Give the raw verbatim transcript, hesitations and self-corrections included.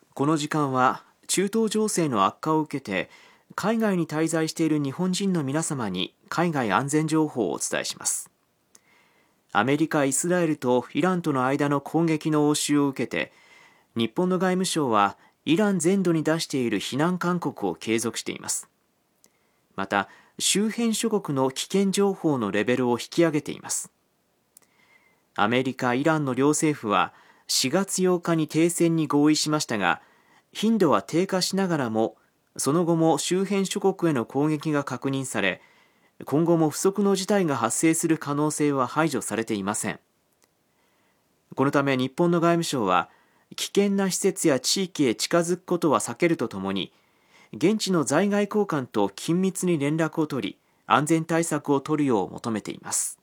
この時間は中東情勢の悪化を受けて海外に滞在している日本人の皆様に海外安全情報をお伝えします。アメリカ、イスラエルとイランとの間の攻撃の応酬を受けて、日本の外務省はイラン全土に出している非難勧告を継続しています。また、周辺諸国の危険情報のレベルを引き上げています。アメリカ、イランの両政府はしがつようかに停戦に合意しましたが、頻度は低下しながらも、その後も周辺諸国への攻撃が確認され、今後も不測の事態が発生する可能性は排除されていません。このため日本の外務省は、危険な施設や地域へ近づくことは避けるとともに、現地の在外公館と緊密に連絡を取り、安全対策を取るよう求めています。